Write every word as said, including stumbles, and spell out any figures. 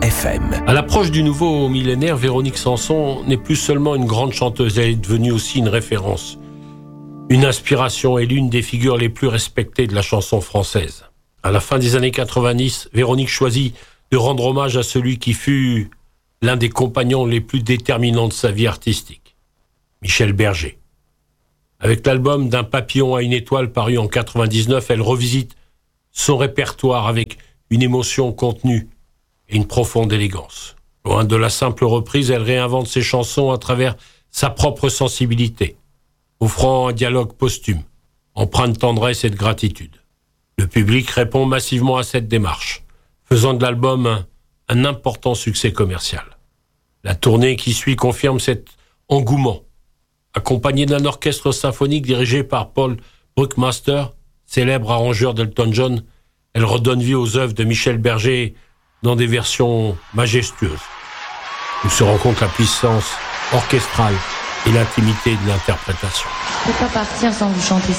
F M. À l'approche du nouveau millénaire, Véronique Sanson n'est plus seulement une grande chanteuse, elle est devenue aussi une référence, une inspiration et l'une des figures les plus respectées de la chanson française. À la fin des années quatre-vingt-dix, Véronique choisit de rendre hommage à celui qui fut l'un des compagnons les plus déterminants de sa vie artistique, Michel Berger. Avec l'album D'un papillon à une étoile paru en quatre-vingt-dix-neuf, elle revisite son répertoire avec une émotion contenue et une profonde élégance. Loin de la simple reprise, elle réinvente ses chansons à travers sa propre sensibilité, offrant un dialogue posthume, empreint de tendresse et de gratitude. Le public répond massivement à cette démarche, faisant de l'album un, un important succès commercial. La tournée qui suit confirme cet engouement. Accompagnée d'un orchestre symphonique dirigé par Paul Bruckmaster, célèbre arrangeur d'Elton John, elle redonne vie aux œuvres de Michel Berger dans des versions majestueuses, où se rencontre la puissance orchestrale et l'intimité de l'interprétation. Je ne peux pas partir sans vous chanter